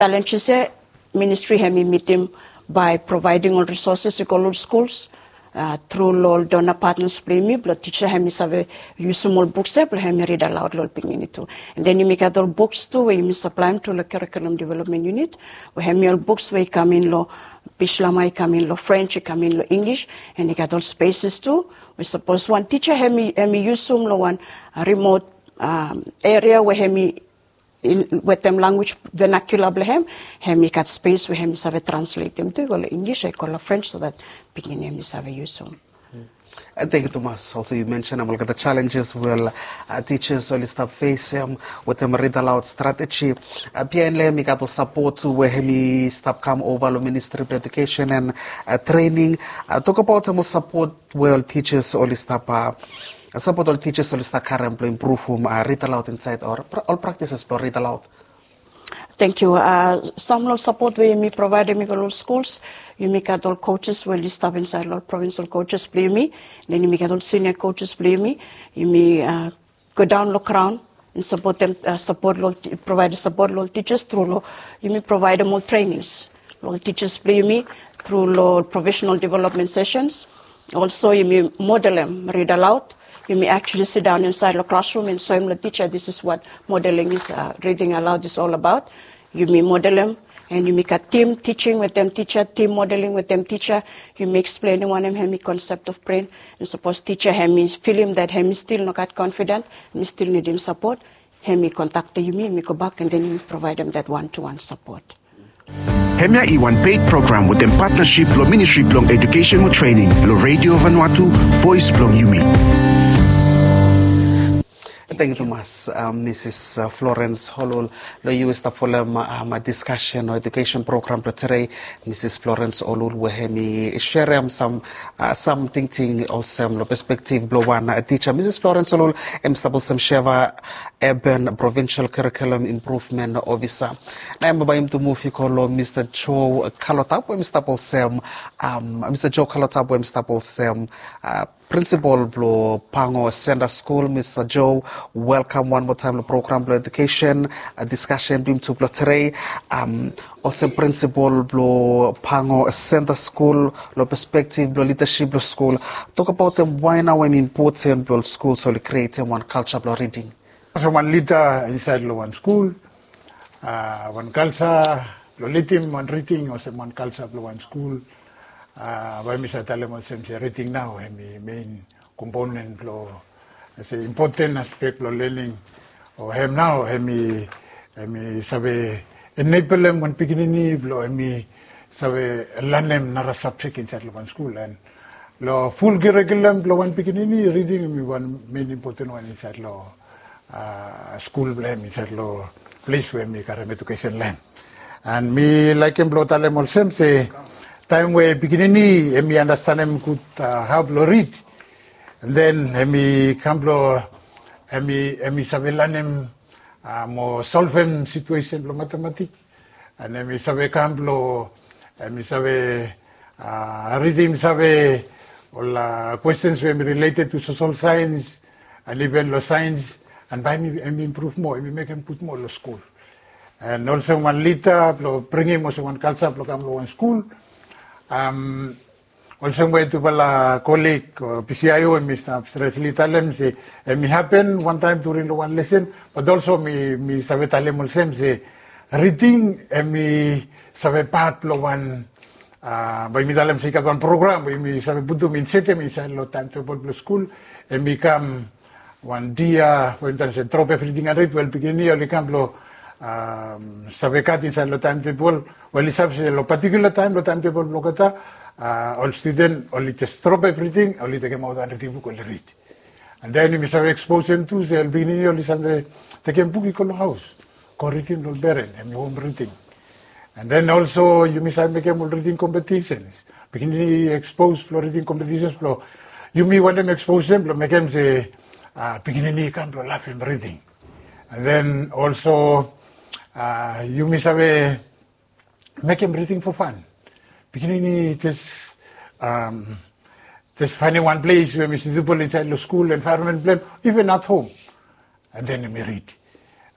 challenges ministry hemi meet him by providing all resources to all schools through all donor partners play but teacher hemi save use more books but hemi read aloud lol pingin itu. And then you make other books too where you supply them to the curriculum development unit. We hemi all books where come in lo Bishlama, come in lo French, come in lo English, and you got all spaces too. We suppose one teacher hemi use some lo one remote area where hemi with them language vernacular blehem hemi got space where hemi save translate them to English I call French so that begin hemi save use them. And thank you, Thomas. Also, you mentioned look at the challenges will teachers will start facing with them read aloud strategy. PNL we got support to where he start come over the Ministry of Education and training. Talk about them support well teachers all start support all teachers all start currently improve read aloud inside or all practices for read aloud. Thank you. Some support we provide in all schools. You make all coaches well, you stop inside all provincial coaches play me. Then you make all senior coaches play me. You may go down look around and support them, provide support all teachers through law. You may provide them all trainings. All teachers play me through law professional development sessions. Also, you may model them, read aloud. You may actually sit down inside the classroom and show the teacher this is what modeling is, reading aloud is all about. You may model them and you make a team teaching with them teacher, team modeling with them teacher. You may explain one of them concept of brain and suppose teacher him feel him that him still not got confident, he still need him support. Him contact you me go back and then you provide them that one-to-one support. Hemia Iwan paid program with them partnership lo Ministry Blong Education mo Training lo Radio Vanuatu Voice Blong Yumi. Thank you, Thomas. Mrs. Florence Holol, the U.S. for discussion or education program today. Mrs. Florence Holol, where me share some thinking also perspective blow one teacher. Mrs. Florence Holol, stable some share urban provincial curriculum improvement officer. I'm about to move you call Mr. Joe Kalotap, Mr. Joe Kalotap, stable Principal Blo Pango Center School, Mr. Joe, welcome one more time to program Blo Education, a discussion being to Blo today. Also Principal Blo Pango Center School, Blo Perspective, Blo Leadership Blo School. Talk about them why now when important Blo School so creating one culture Blo reading. So one leader inside Blo one school, one culture Blo reading, one reading, also one culture Blo one school. Why Mr. Talemo says reading now, main component blo, as an important aspect of learning. Or him now, hemi sabe enable them one beginning blo, hemi sabe learn them nara subject inside one school and lo full curriculum blo one beginning reading me one main important one inside lo school blo inside lo place where me current education learn. And me like him blo Talemo say. Time where beginning, I understand him could how to read, and then I come to learn him more solve him situation lo mathematics, and I sabe come to reading sabe all questions when related to social science and even lo science, and by me improve more, I make him put more lo school, and also one later bring him also one culture come lo one school. Also went to a colleague, PCIO, and Mr. Stresley Talem, say, me happen one time during the one lesson, but also me sabe Talem also say, reading, me sabe part lo one, by me Talem say one program, by me sabe puto min sete, me say lo timetable lo school, and me come one dia, when there's a drop everything and read, well, beginning, only come lo, sabe kat inside lo timetable, well, it's up to lo particular time, lo timetable lo kata, all student only just drop everything, only take them out and reading book only read. And then we sabe expose them to the beginning, only sabe take them book in house, co reading lo beren, and home reading. And then also you may say make them reading competitions, beginning expose lo reading competitions, lo you may want them expose them, lo make them say beginning come lo laugh him reading. And then also you may sabe make him reading for fun. Beginning just finding one place where Mr. Zupol inside the school environment, even at home. And then me read.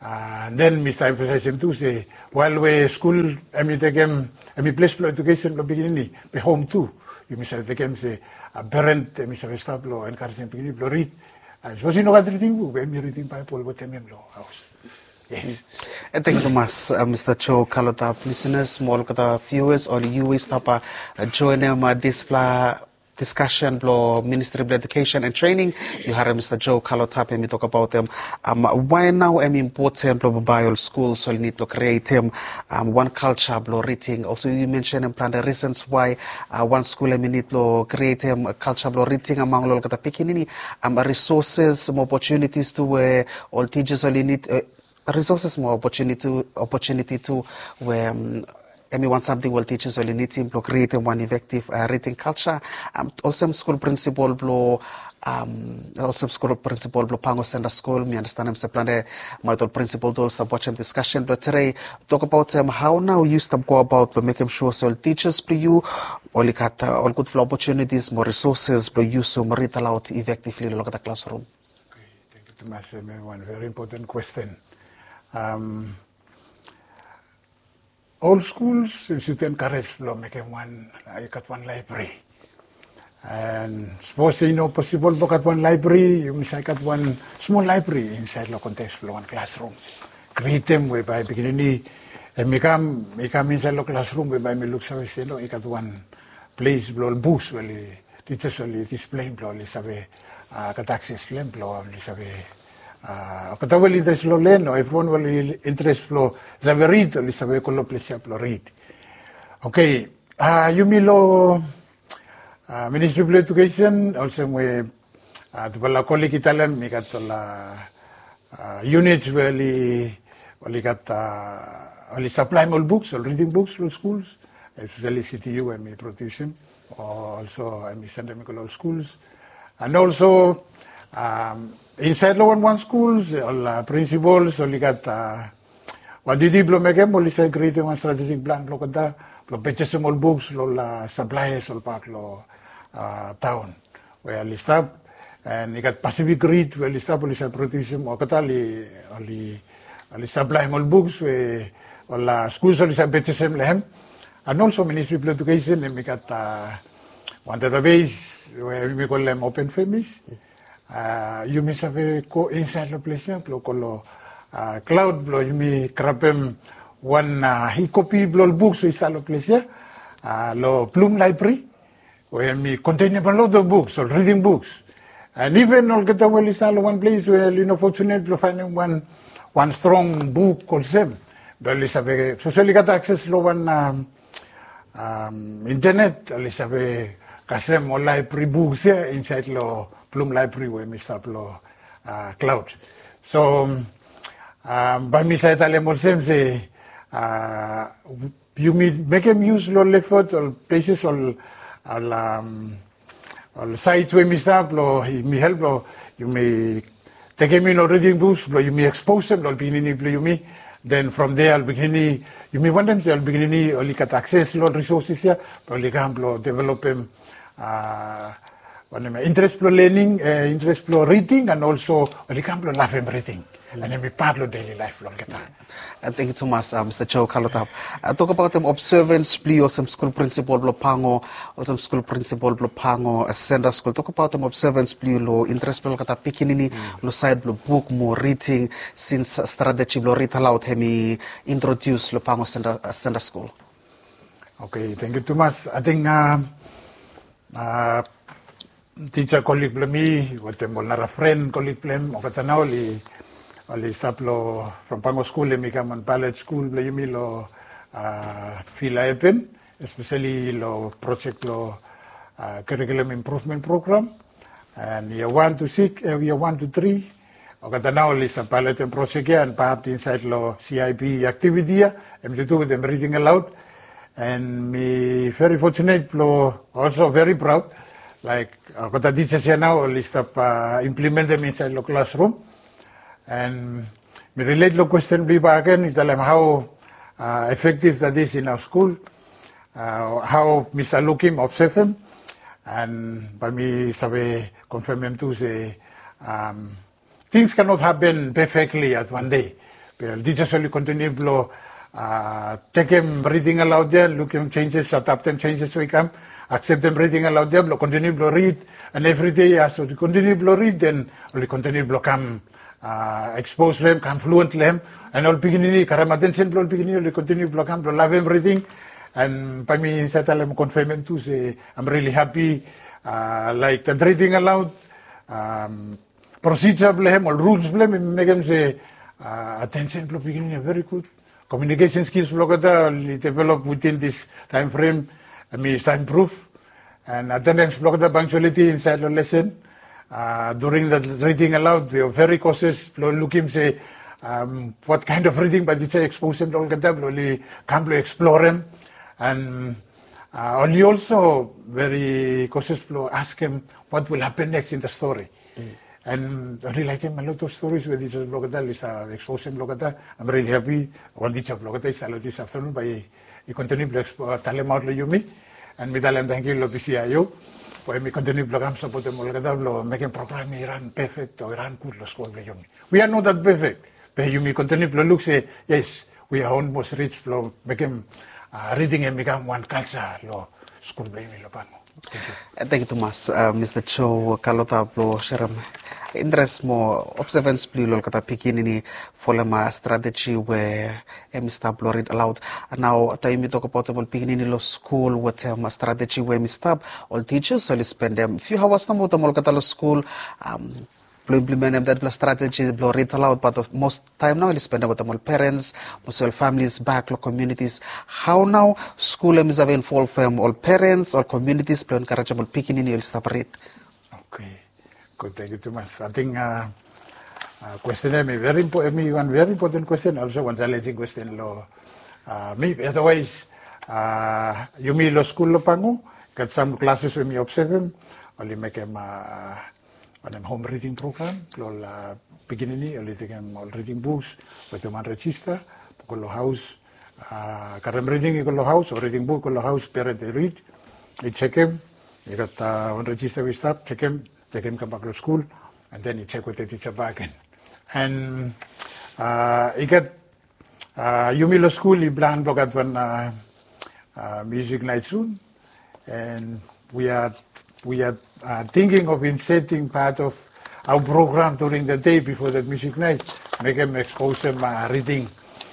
And then Mr. emphasize him too say, while we school, take him, place for education, lo begini, be home too. You Mr. take him say, a parent, Mr. Stop lo encourage him begini, lo read. As was in other thing, we reading Bible, what him lo house. Yes. Thank you, Mr. Joe Kalotap. Listeners, more kata viewers, or you stop join them this discussion blo Ministry of Education and Training. You heard Mr. Joe Kalotap and we talk about them. Why now important blo bio schools so you need to create one culture blo reading. Also you mentioned and plan the reasons why one school need to create a culture blo reading among lol kata pikinini resources, more opportunities to all teachers only need resources, more opportunity to where anyone something will teachers only need to create one effective reading culture. Also school principal blow pango sender school. Me understand I'm plan my principal do support discussion. But today talk about how now you stop go about making sure so teachers play you all good for opportunities, more resources, but use so read aloud effectively look at the classroom. Okay, thank you too much. One very important question. All schools should encourage making one library. And suppose possible look at one library, you must got one small library inside the context of one classroom. Create them whereby beginning and me come inside the classroom whereby me look service, I got one place blow books where teachers only display blow sabe got access plan blow sabe kata will interest lo len, everyone will interest lo sabe read, li sabe ko lo place lo read. Okay, you milo Ministry of Education also we to pala colleague Italian mi kat la units where li kat li supply all books, all reading books to schools, especially CTU and me production, also I send them to all schools, and also inside one schools, all principals, all got what did you make them? All is create one strategic plan. Look at that. Lo purchase all books, lo supplies, all park lo town where li stop and you got Pacific Read where li stop all is production. O kata li supply all books where all schools all is purchase them lehem. And also Ministry of Education and we got one database where we call them open families. You may have go inside the place, lo cloud blow you may grab one he copy blow books inside the place, lo Bloom Library, where me contain a lot of books or reading books, and even all get away inside one place where fortunate to find one strong book called them. But Elizabeth socially got access to one internet, Elizabeth kasem or library books inside lo Bloom Library where me stop lo cloud. So by me say talem say you make them use lo effort or places or sites where me stop lo me help lo you may take them in reading books lo you may expose them lo beginning lo you may then from there beginning you may want them to beginning only get access lo resources here but only can lo develop them interest for learning, interest for reading, and also only can lo love and reading. And then we part of daily life long get Thank you so much, Mr. Joe Kalotap. Talk about them observance, please, or some school principal Blopango, or some school principal Blopango, a sender school. Talk about them observance, please, lo interest for kata pikinini, lo side lo book more reading since strategy lo read aloud hemi introduce Blopango sender school. Okay, thank you too much. I think teacher colleague plemi, what them a friend colleague plem, or katana oli saplo from Pango School, and become on Pallet School, plemi lo fila epen, especially lo project lo curriculum improvement program, and year 1 to 6, year 1 to 3, or katana oli sa Pallet and project and part inside lo CIP activity, and to do with them reading aloud, and me very fortunate lo also very proud. Like what the teachers here now list up implement them inside the classroom, and me relate the question be back again. Tell them how effective that is in our school, how Mr. Lukim observe him, and by me sabe confirm him to say things cannot happen perfectly at one day, Pero teachers will continue to take them reading aloud there, look them changes, adapt them changes we come, accept them reading aloud there, continue to read, and every day as we continue to read, then we continue to come expose them, come fluent them, and all beginning, karamatin simple beginning, we continue to come to love them reading, and by me, I'm confirming to say, I'm really happy, like the reading aloud, procedure blame or rules blame, make them say, attention to beginning, very good. Communication skills develop within this time frame. I mean, it's time proof. And attendance punctuality inside the lesson. During the reading aloud, we are very cautious. Looking say what kind of reading, but it's expose them to only come to explore them. And only also very cautious to ask him what will happen next in the story. And I really like him a lot of stories with teachers Blogata, expose him Blogata. I'm really happy. One teacher Blogata is allowed this afternoon by he continue to explore Talem out Yumi. And me Talem thank you PCIO. For me continue program support them Blogata, making program Iran perfect or Iran good lo school Yumi. We are not that perfect. But Yumi continue to look say, yes, we are almost reached for making reading and become one culture lo school Yumi lo pano. Thank you, Thomas. Mr. Cho Kalota Blo Sharam. Interest mo observance plilol kata pikin ini folema strategy where Mr. Blorid allowed. Now tayo mi talk about mo pikin ini lo school what strategy where Mr. all teachers all spend them few hours na mo tamol kata lo school implement that strategy Blorid allowed, but most time now we spend about all parents, most all families back lo communities. How now school is involved from all parents all communities plan encourage mo pikin ini separate. Okay. Good, thank you too much. I think question very one very important question, also one challenging question lo. Me otherwise you me lo school lo pango, got some classes with me observe only make them on home reading program, lo la beginning only take them all reading books, but the man register, ko lo house karam reading ko lo house or reading book ko lo house parent they read, they check him, you got on register we stop, check him. They can come back to school, and then you check with the teacher back in. And you get Yumilo school, you plan to get one music night soon, and we are thinking of inserting part of our program during the day before that music night, make them expose them reading,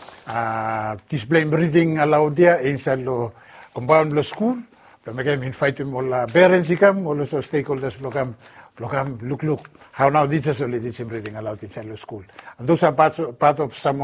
display reading allowed there inside the compound of school. To make them invite them all parents come, all also stakeholders program look how now teachers only teach him reading aloud inside the school, and those are part of some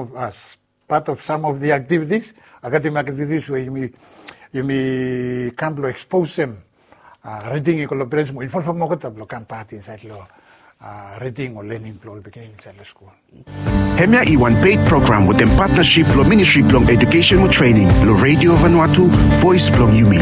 of the activities, academic activities where you may come to expose them reading in collaboration with inform mo kata block part inside lo reading or learning lo beginning inside the school. Hemia Iwan paid program with them partnership lo ministry plong education mo training lo Radio Vanuatu voice plong Yumi.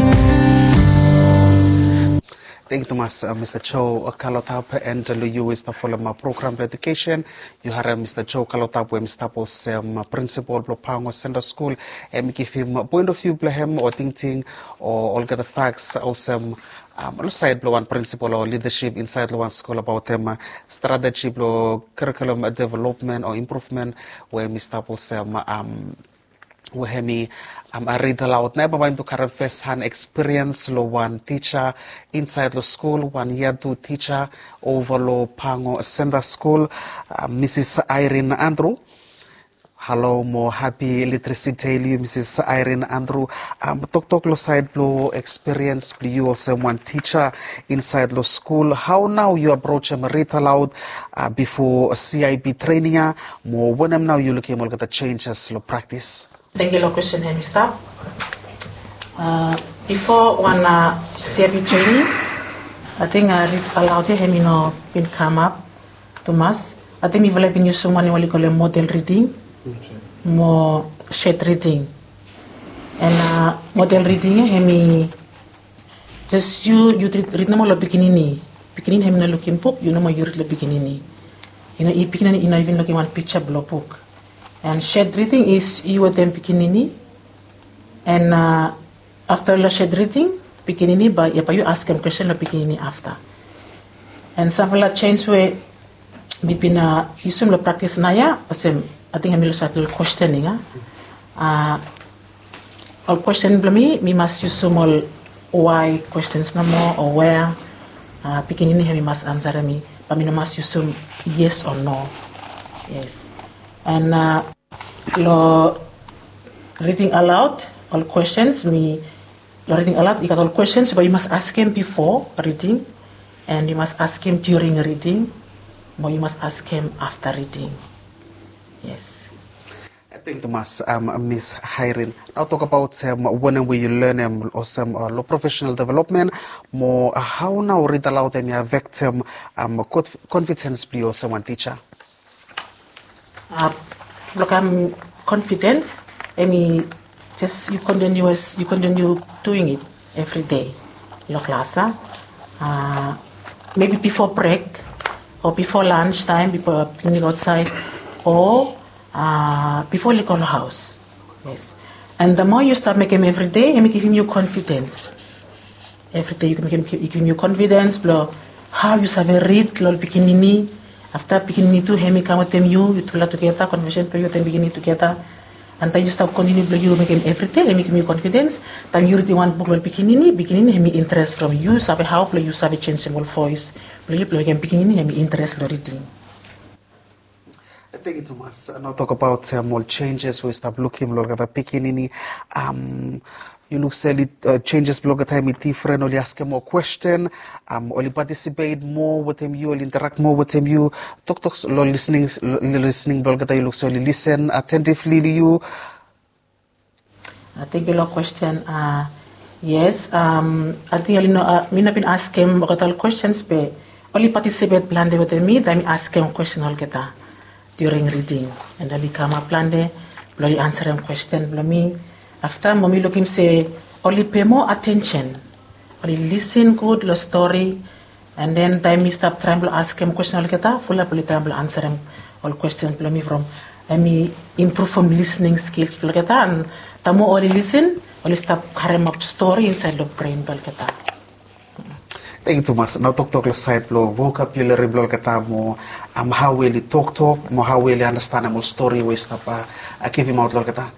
Thank you, Thomas. Mr. Cho Kalotap and you is the follow program education. You have Mr. Cho Kalotap, where Mr. Pos principal Blopango Center School, and give him a point of view, him or thinking, or all the facts, also side one principle or leadership inside one school about them strategy, curriculum development or improvement, where Mr. Pos wahemi I read aloud never mind to current first hand experience lo one teacher inside the school 1 year to teacher over lo Pango Center School Mrs. Irene Andrew. Hello, more happy literacy tell you, Mrs. Irene Andrew. Talk lo side lo experience you also one teacher inside lo school. How now you approach read aloud before CIB training? More when now you looking at the changes lo practice. Thank you, question, Mr. Before one CIB training, I think I read aloud here, been come up to mass. I think we've been using one what we call a model reading, more shared reading. And model reading, hemi just you read no more beginning. Beginning, hemi no looking book, you know more you read the beginning. You know, beginning, you know even looking one picture block book. And shared reading is you and them beginning, and after the shared reading, beginning by you ask them question the beginning after. And some of the change where we been using the practice naya, I think I'm start with questioning. All question me must use some all why questions no more or where. Beginning he must answer me, but me must use some yes or no. Yes, and reading aloud all questions. Reading aloud, you got all questions, but you must ask him before reading, and you must ask him during reading, or you must ask him after reading. Yes. I think Thomas, Miss Irene, now talk about when you learn or some professional development, more how now read aloud and you affect confidence play or someone teacher. Look, I'm confident. Just you continue doing it every day. Your class, maybe before break or before lunchtime, before picnic outside, or before you go to house. Yes, and the more you start making them every day, I'm giving you confidence. Every day you give you confidence. How you have read, lol beginning. After beginning to hemi come with them you together conversation period and beginning together. And then you start continue you make him every day, make me confidence. Then you read one book like beginning, him interest from you, sabe how you sabe change your voice. You again beginning him interest reading. I think it must not talk about more changes. We start looking look at the beginning. You look say changes blog at time different, or you ask him more question, or you participate more with him, you or interact more with him, you talk listening blog at you look so you listen attentively to you. I think your question yes, I think you know me not been ask him about all questions but only participate blande with me, then ask him question all get during reading and then he come up blande, bloody answer him question blow me. After mommy look him say, only pay more attention, only listen good the story, and then time me stop trying to ask him question all kita, full up trying to answer him all questions me from, and me improve from listening skills all kita, and tamu only listen, only stop carrying up story inside the brain all kita. Thank you too much. Now talk side blow vocabulary blow kita mo how will you talk mo how will you understand more story we stop give him out blow kita.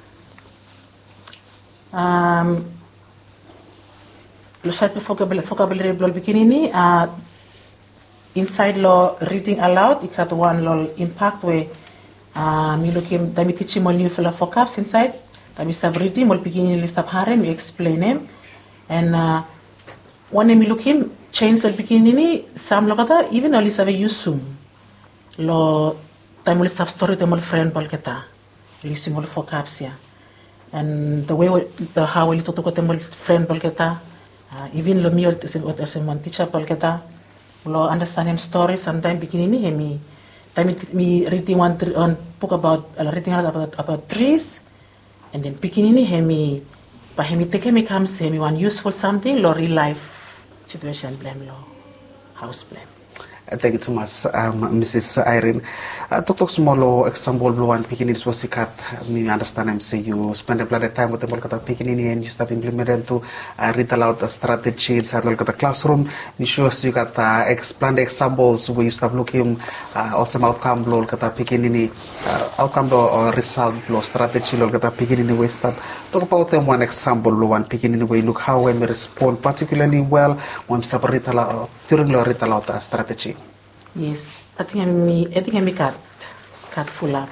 Lo side vocabulary blog begini inside lo reading aloud ikat one lo impact we mi looking dami teaching mo new fella vocabs inside dami start reading mo begini list up hare mi explain him and one mi looking change lo begini ni sam lo kata even only save use lo dami list up story dami friend bol kata listen mo vocabs ya. And the way how we talk to my friend polketa, even lo me as one teacher polketa, lo understand him stories. Sometimes beginning me, time me reading one book about reading about trees, and then beginning me, but him take me comes him one useful something lo real life situation blame lo house blame. Thank you so much, Mrs. Irene. Talk small example blue and beginning was sikat. Me understand him say you spend a lot of time with the Molkata beginning and you start implementing to read aloud the strategy inside the classroom. Me sure you got explain the examples where you start looking also outcome blow kata beginning outcome or result blow strategy blow kata beginning we start talk about them one example blow and beginning way look how when we respond particularly well when start read aloud during the read aloud strategy. Yes, I think I'm cut full up.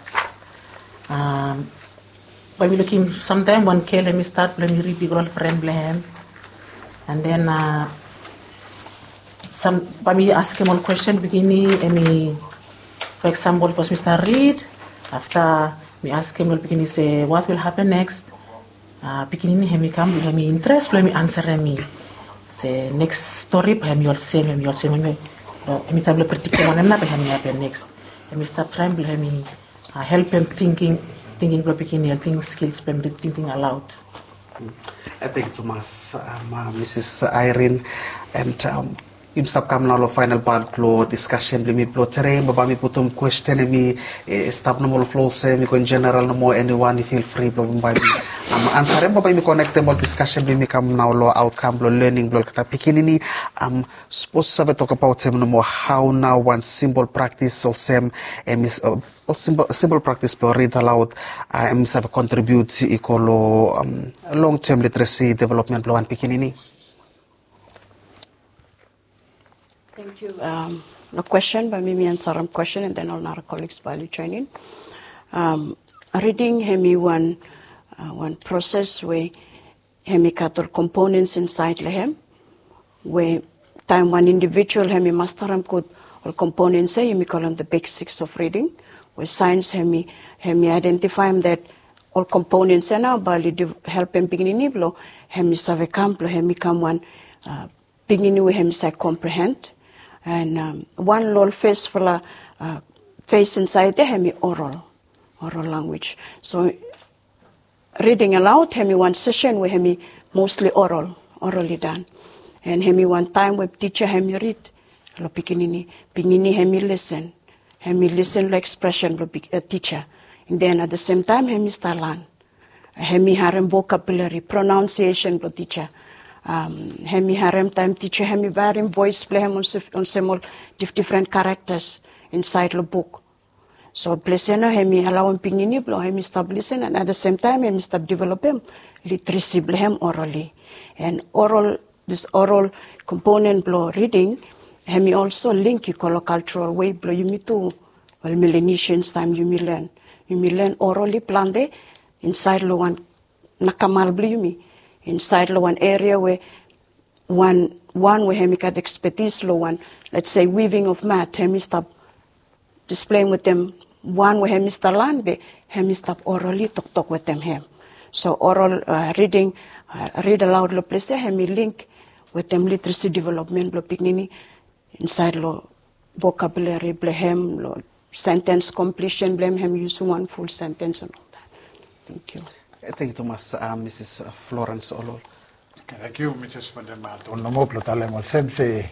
When we looking sometime one care let me start let me read the girlfriend blame, and then some by me ask him one question beginning and me for example first me start read after me ask him beginning say what will happen next beginning me come me interest let me answer me say next story by me all same me time predict one and happen next. And we start trying to help him thinking beginning thinking skills thinking aloud. I think Thomas, Mrs. Irene, and you stop coming out of final part flow discussion me flow today baba mi putum question me stop no more flow say me in general no more anyone feel free blow by me antare mo ba mi connecte mo discussion bi mi kam now lo outcome lo learning lo kata pikinini supposed to talk about them no more how now one simple practice of them simple practice to read aloud have contribute equal long term literacy development lo one pikinini. Thank you. A question by me answer question and then all our colleagues value training. Reading hemi one process where hemi catal components inside lehem where time one individual hemi master could all components say hemi call them the basics of reading where science hemi identify that all components and now by help him beginning blo hemi save camplo hemi come one beginning we hemi say comprehend and one lol face for la face inside the hemi oral language. So reading aloud, hemi one session where hemi mostly orally done. And hemi one time where teacher hemi read, lo pikinini hemi listen lo expression lo teacher. And then at the same time hemi start learn. Hemi harem vocabulary, pronunciation lo teacher. Hemi harem time teacher hemi varying voice play him on several different characters inside the book. So plesena hemi allow pinini blo hemi stop listen and at the same time hemi stop develop him literacy blehem orally. And this oral component blo reading hemi also link cultural way blo yumi to well Melanesians time yumi learn orally plande inside lo one nakamal blo yumi inside lo one area where one where hemi got expertise lo one let's say weaving of mat hemi stop displaying with them one where hemi start learn be hemi stop orally talk with them him. So oral reading read aloud lo place hemi link with them literacy development lo pignini inside lo vocabulary blehem lo sentence completion blame him use one full sentence and all that. Thank you. Thank you Thomas, Mrs. Florence Olol. Thank you, Mrs. Vandermaat. On mo plotale mo semse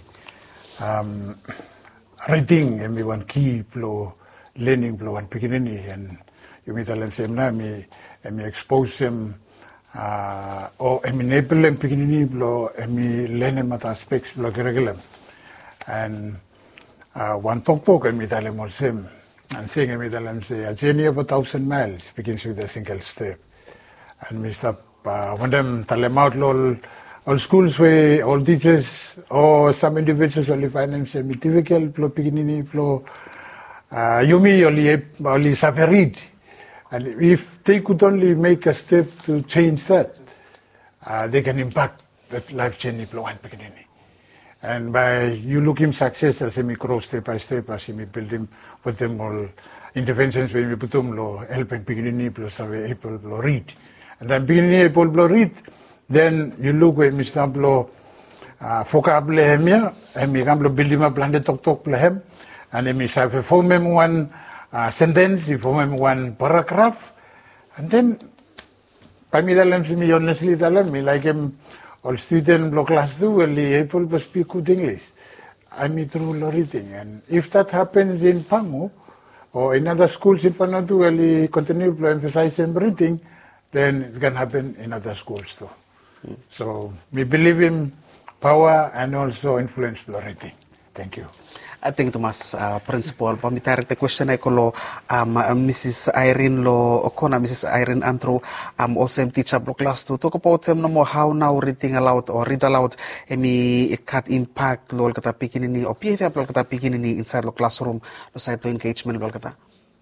reading hemi one key plo learning plo one pikinini and you meet them sem na mi expose them or enable them pikinini plo learn mat aspects plo curriculum and one talk and meet them all sem and saying emi them say a journey of 1,000 miles begins with a single step and we stop when them tell them out all schools where all teachers or some individuals only find them say difficult plo pikinini plo Yumi only suffer read. And if they could only make a step to change that, they can impact that life journey plo one pikinini. And by you looking success as we grow step by step, as we build him, put them all interventions where we put them lo helping pikinini plo save able plo read. And then pikinini able plo read, then you look where Mr. Plo vocabulary hemia, and we can build him up blended talk plehem. And then we form him one sentence, we form him one paragraph, and then by me honestly me like him all student block class do well able to speak good English. I mean through reading, and if that happens in Pangu or in other schools in Vanuatu where we continue to emphasize in reading, then it can happen in other schools too. So we believe in power and also influence reading. Thank you. I think Thomas, principal, pamitarek the question ay ko Mrs. Irene lo okona Mrs. Irene Antro also teacher blo class to talk about them no more how now reading aloud or read aloud emi cut impact lo kata pikinini or behavior lo kata pikinini inside lo classroom lo side to engagement lo kata.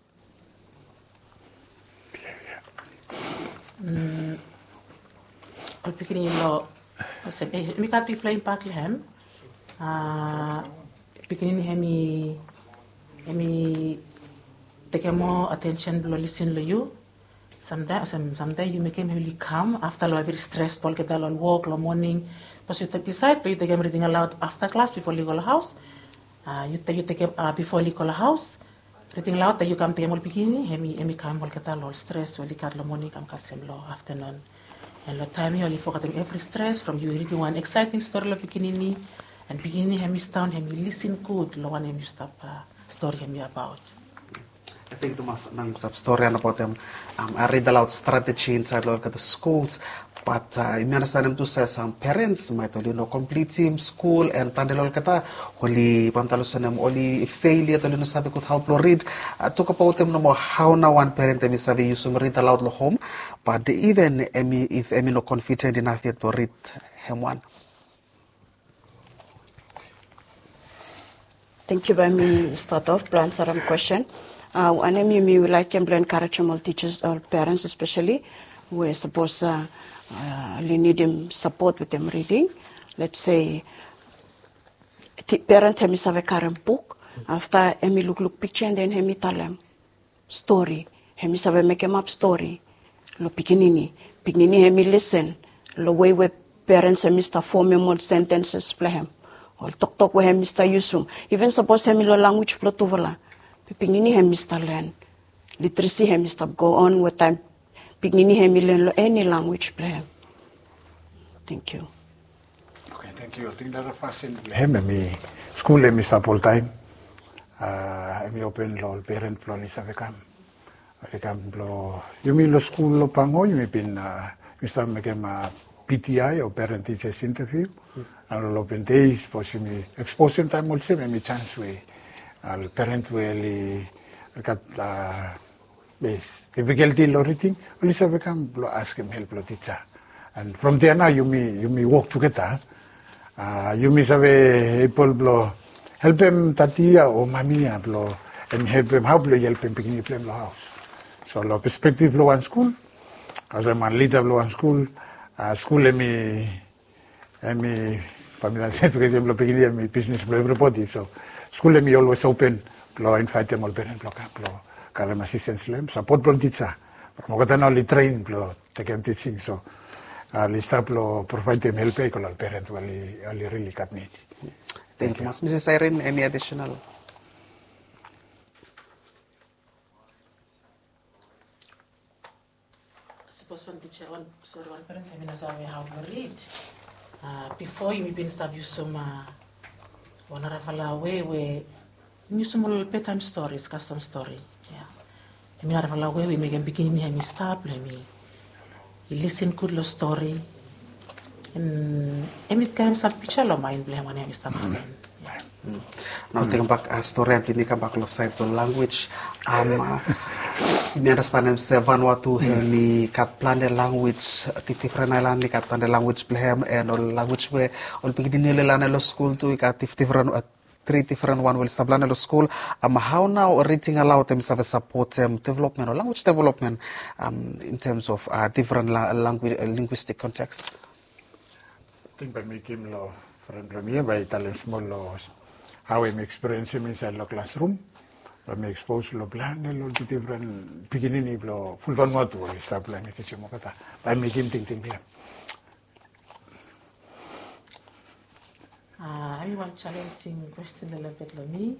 Al pikinini lo mi kat play impact lehem beginning hemi take more attention below listen to you. Sometimes you make him really calm after a very stressed get on walk or morning. But you decide you take him reading aloud after class before you go to the house. You take him before you go to the house. Reading aloud that you come to him beginning hemi calm get all stress or cat morning come kasem lo afternoon. And the time you only forget every stress from you reading one exciting story of beginning. And beginning hemi stand hemi listen good lo one hemi stop story hemi about. think the mas nang sab story about them. I read aloud strategy inside local the schools. But I understand them to say some parents might only know complete team school and tandilol kata holi pamtalusanem only failure to learn sabi kut how to read. Talk about them no more how now one parent emi sabi use read aloud lo home, but even if emi no confident enough yet to read him one. Thank you. By me start off to answer a question. And me like to encourage all teachers, all parents especially, we're supposed you need them support with them reading. Let's say parent hemi save current book after hemi look picture and then hemi tell them story. Hemi save make them up story. Lo pikinini hemi listen. Lo way where parents hemi start forming more sentences play him. Or talk with hemi start usum. Even suppose hemi lo language flow to vola. Pikinini hemi start learn. Literacy hemi start go on with time. Pignini hemi learn any language play. Thank you. Okay, thank you. I think that first in me school me start full time. Me open lo parent plo ni sa vekam. Vekam plo. You mean lo school lo pango you me pin me start make PTI or parent teachers interview. And lo open days pos me exposure time also me chance we al parent we kat base difficulty lo reading, only say we can ask him help lo teacher, and from there now you may work together. You may say people blow help him tatia or mamia blow and help him how blow help him picking him lo house. So lo perspective blow one school, as a man leader blow one school, school me familiar set because blow picking me business blow everybody. So school me always open blow invite them all parent blow Karam assistance lem support from teacher. Mogata no li train blo take them teaching so li start blo provide them help ko al parent wali really kat need. Thank you. Mrs. Irene, any additional? Suppose one teacher one parent I mean as how to read. Before you been start use some one rafala way where you some bedtime stories, custom story. Yeah. I mean, I we make him begin me stop me. He listen good lo story. And every time some picture lo mind blame when he stop. Now think back story and think back lo side to language. Me understand him say Vanuatu he kat plan the language different island kat plan the language blame and all language where all begin ni lelana lo school to kat different 3 different one will establish the school. How now reading allowed them to support development or language development in terms of different linguistic context? I think by making law from me by telling small laws how I'm experiencing inside the classroom. By me expose to plan a lot of different beginning of full Vanuatu will establish me teaching Mokata by making things. I have one challenging question a little bit for me.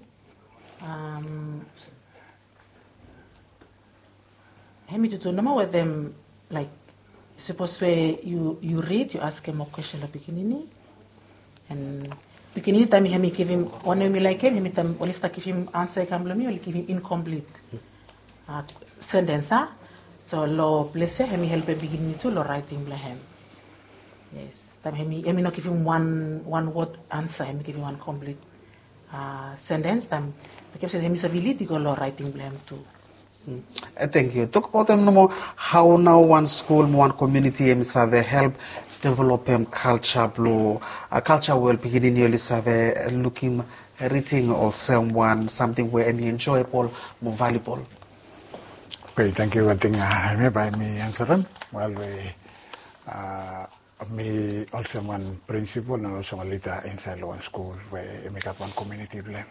I to know with them like suppose where you read, you ask him a question at the beginning, and beginning time he give him one me like him time only start give him answer come me only give him incomplete sentence. So lo bless him help him beginning to lo writing him. Yes. He may not give him one word answer, he may give him one complete sentence. Because he has ability to writing blame too. Thank you. Talk about them no more. How now one school, one community, have help develop culture, culture will begin in looking, reading or something where any enjoyable, more valuable. Okay, thank you. I think I may by me answer them. Well, me also one principal and also a leader inside one school where we got one community blame.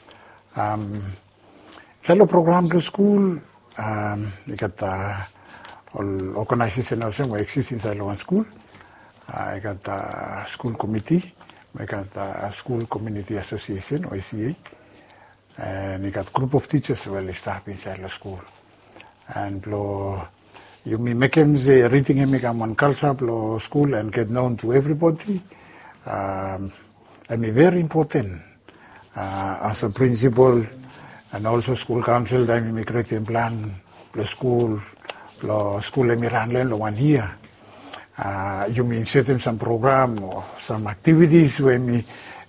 Fellow program the school, we got all organization also where exists inside one school. I got a school committee, we got a school community association or ACA, and we got group of teachers well established inside the school. And you may make him say reading him make one culture school and get known to everybody. I mean very important as a principal and also school council dahil may create plan plus school emiran lo 1 year. You mean set them some program or some activities where me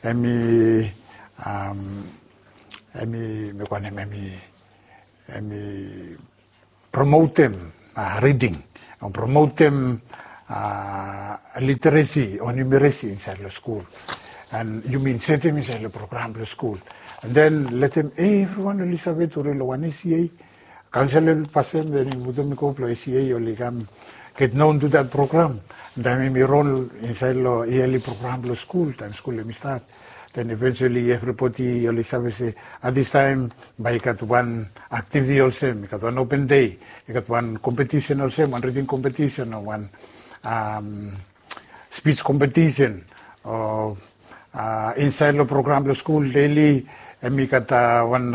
promote them reading and promote them literacy or numeracy inside the school. And you mean set them inside the program the school. And then let them, everyone Elizabeth or one ACA, council pass them, then in Mudamiko ACA or Ligam get known to that program. Then we role inside the yearly program the school, time school let me start. Then eventually everybody Elizabeth at this time by got one activity also, we got one open day, we got one competition also, one reading competition or one speech competition or inside the program the school daily, and we got one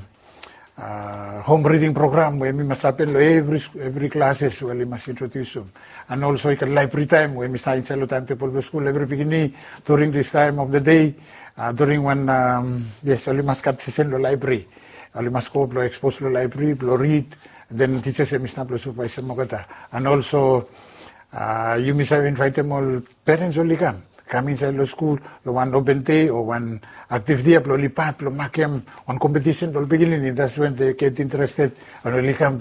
home reading program where we must happen every classes where we must introduce them. And also we got library time where we start inside the timetable of the school every beginning during this time of the day. During one, yes, only must cut session the library. Only must go expose the library, read, then teachers say, Mr. Supervisor Mogata. And also, you must have invite them all parents only come inside the school, the one open day or one activity, only part, one competition, beginning. That's when they get interested. And only come,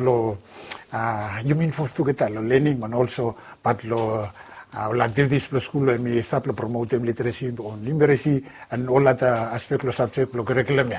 you mean for to get learning and also part activities plus school and me start to promote literacy or numeracy and all other aspects of subject curriculum.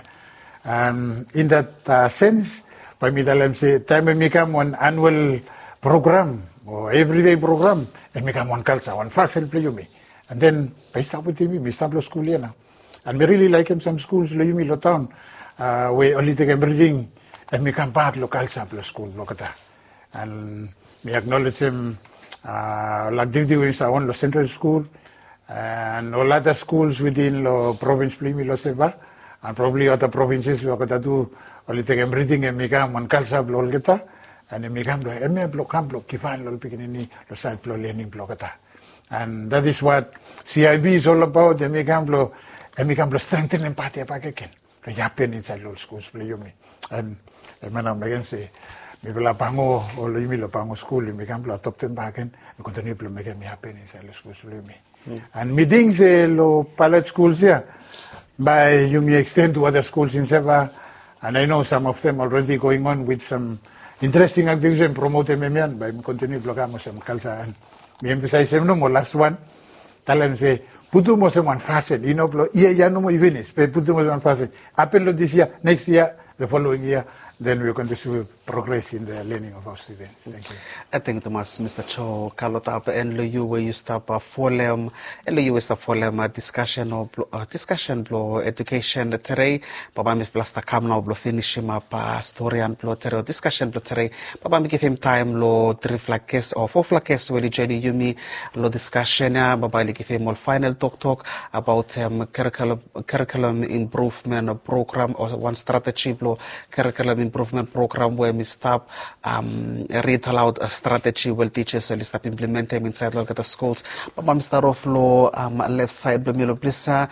In that sense, by me say time we become one annual program or everyday program and become one culture, one fashion play me. And then by start with me start to school now. And we really like him some schools lo yumi lo town where only take everything and become part of culture plus school lokata. And me acknowledge him activity with our own central school and all other schools within the province plimi lo seba and probably other provinces lo kata do only take everything and become one culture lo kata and become lo block kifan lo pikinini lo side lo learning lo kata. And that is what CIB is all about. And become strengthen empathy again. The happen inside all schools play you me. And man again say mi bela pango o lo mi lo pango school mi campo top ten back and we continue to make me happen inside the schools play me. And meetings lo pilot schools here by you may extend to other schools in Seva. And I know some of them already going on with some interesting activities and promoting me by continue to some culture and me emphasize no more last one. Tell them say putu mo one fasten, you know, yeah, no more finish, but putu mo one fasten. Happen this year, next year, the following year, then we're going to see progress in the learning of our students. Thank you. I think Thomas, Mr. Cho, Kalotap, and you where you stop folem, and you stop folem discussion or discussion blow education today. Papa mi plasta come now blow finish him up story and blow today discussion blow today. Papa mi give him time lo 3 flag case or 4 flag case where journey you me lo discussion ya. Papa mi give him all final talk about curriculum improvement program or one strategy blow curriculum improvement program where we stop read aloud a strategy will teachers will start implementing inside look at the schools. But I'm start off low left side Blamilo Blissa,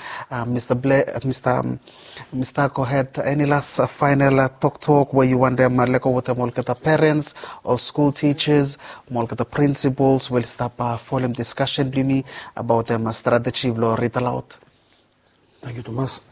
Mr. Go ahead. Any last final talk where you want them like over the Molkata parents or school teachers, Molkata principals will stop following discussion Blimi about them strategy will read aloud. Thank you, Thomas.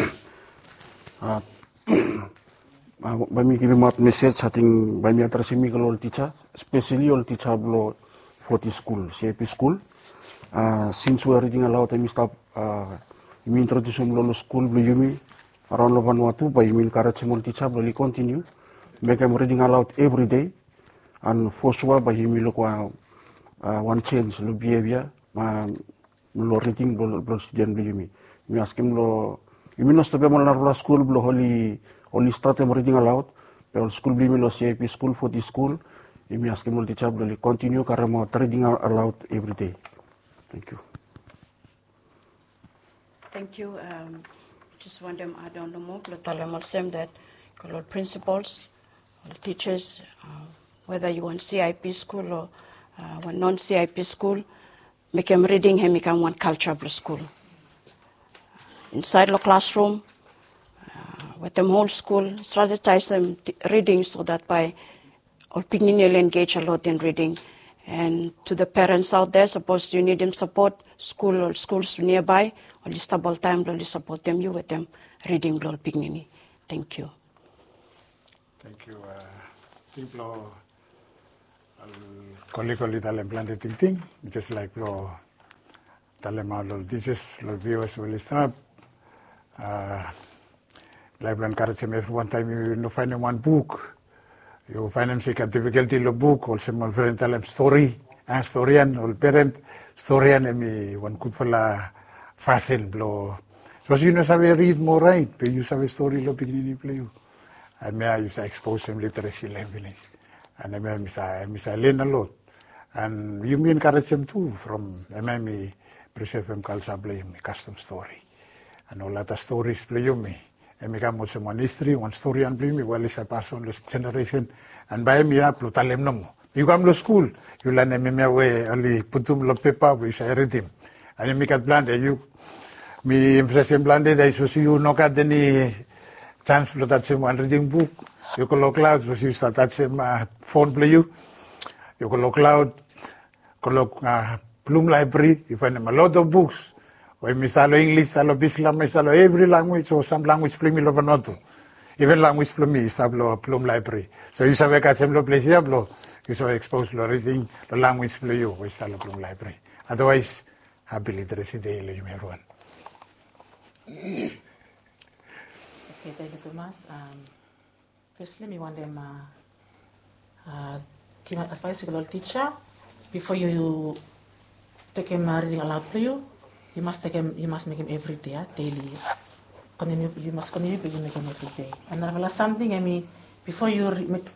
By me giving out message, I think by me addressing me all teacher, especially all teacher below 40 school, CIP school. Since we are reading aloud, I stop. Me introduce them school blue yumi around Vanuatu. By me encourage all teacher blue continue. Make them reading aloud every day, and for sure by me look one change lo behavior. Lo reading blue student blue yumi. Me ask him lo. You mean not to be more school blue only start them reading aloud, but school blame lo CIP school for the school. You may ask him teacher blue continue karamo reading aloud every day. Thank you. Thank you. Just want them add on the more. Tell them that principals, teachers, whether you want CIP school or one non-CIP school, make them reading and make them one culture school. Inside the classroom, with them whole school, strategize them reading so that by all Pikinini will engage a lot in reading. And to the parents out there, suppose you need them support, school or schools nearby, or listable time, really support them, you with them reading Lol Pikinini. Thank you. Thank you. Simplo Koli talem plan ting, just like lo talem lo teachers, lo viewers will start. Like plan karate one time you find them one book. You find them say difficulty lo book or some friend tell them story, storyan or parent storyan emi one could fala fasten blow. So you know sabe read more right, but you sabe story lo Pikinini play you. And me I used to expose them literacy level. And I learn a lot. And you mean encourage them too from me preserve them culture play me custom story. And all other stories play you me. And me come with one history, one story and play me well as I pass on this generation. And by me up lo talem no mo. You come to school, you learn me away only putum lo paper which I read him. And you make it blend you me emphasize blended I so you no got any chance to touch him one reading book. You can look loud, but you start touching phone play you. You can look loud, can look Plum Library, you find them a lot of books. When we salo English, salo Bislam, salo every language or some language play me lo panoto. Even language play me salo Plum Library. So you sabe que hacemos play siablo, you sabe expose lo reading, the language play you, we salo Plum Library. Otherwise, happy literacy day, everyone. Okay, thank you, Thomas. Firstly, we want them give advice to the teacher before you take him reading aloud for you. You must take him. You must make him every day, daily. Continue. You must continue to make him every day. And there something. I mean, before you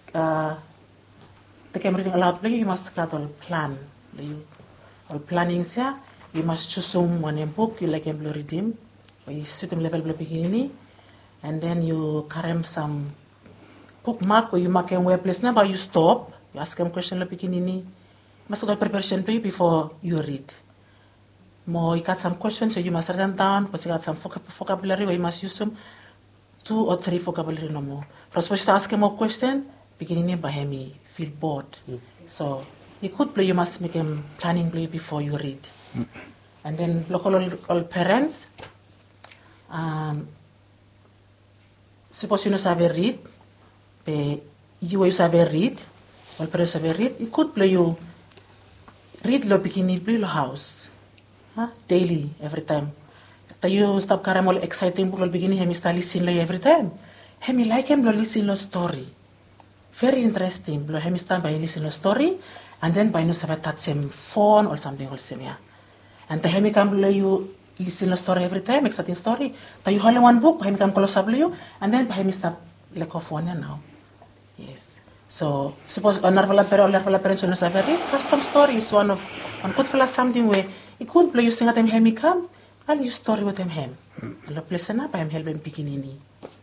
take him reading aloud for you, you must start all plan. All planning here. You must choose someone book you like him to read him. Or you suit him level Pikinini, and then you carry him some bookmark where you mark him where place now, but you stop, you ask him question lo Pikinini. Must have preparation for you before you read. More you got some questions, so you must write them down, because you got some vocabulary where you must use them 2 or 3 vocabulary no more. First you ask him more question, Pikinini by him feel bored. So he could play, you must make him planning play before you read. And then local all parents, suppose you know sabe read, but you sabe read, all parents sabe read, it could play you read lo Pikinini play lo house, daily, every time. You stop carrying all exciting book lo Pikinini, him start listen lo every time. Him like him lo listen lo story, very interesting. Lo him start by listen lo story, and then by no sabe touch him phone or something else yeah. And the him come lo you listen to story every time, exciting story. But you hold one book, him come close up you, and then him start like off one now. Yes. So suppose another parents will say very custom story is one could feel something where it could play you sing at him come, I'll use story with him. And the place up, I'm helping Pikinini.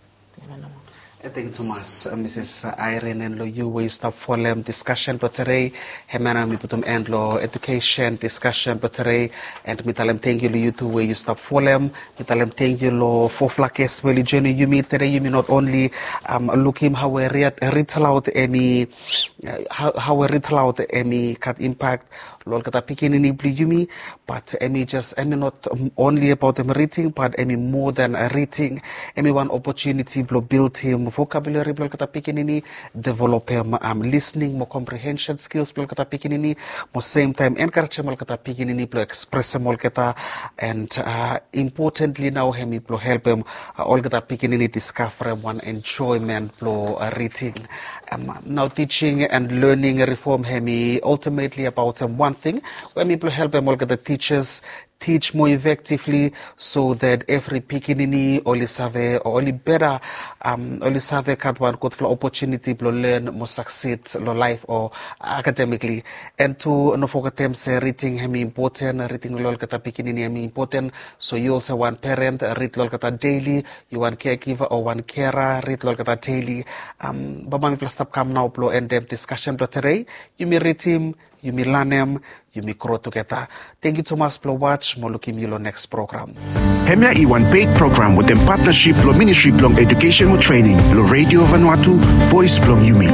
Thank you, Thomas. Mrs. Irene and lo you we stop for them discussion but today hemana mi putum end lo education discussion but today and mi talem thank you lo you too where you stop for them mi talem thank you lo for flakes well journey you meet today you may not only look him how we read aloud any how we read aloud any cat impact lol kata Pikinini blue yumi but just not only about them reading but more than reading one opportunity to build him vocabulary blo kata Pikinini develop him listening more comprehension skills blo kata Pikinini more same time encourage mo kata Pikinini blo express mo kata and importantly now him blo help him all kata Pikinini discover one enjoyment blo reading now teaching and learning reform him ultimately about one thing when people help them all get the teachers teach more effectively so that every Pikinini only save or only better only save cat one good opportunity to learn more succeed lo life or academically and to no forget them say reading him important reading lol kata Pikinini him important so you also one parent read lol kata daily you one caregiver or one carer read lol kata daily baba mi stop come now blo end them discussion today you may read him you may learn them, you may grow together. Thank you so much for watching. We'll look at you next program. Hemia Iwan paid program with them partnership lo Ministry Blong Education mo Training lo Radio Vanuatu Voice Blong Yumi.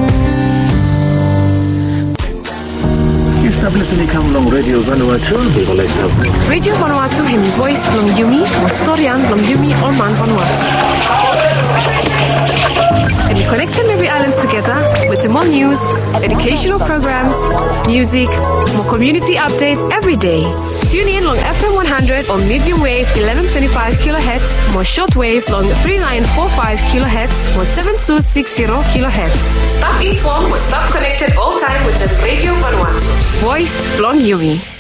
Listening long Radio Vanuatu, Radio Vanuatu hemi Voice Blong Yumi, mo Storian Blong Yumi Orman Vanuatu. And we connect every islands together with more news, educational programs, music, more community update every day. Tune in long FM 100 on medium wave 1125 kilohertz, more shortwave long 3945 kilohertz, more 7260 kilohertz. Stop informed or stop connected all time with the Radio Vanuatu. Voice Blong Yumi.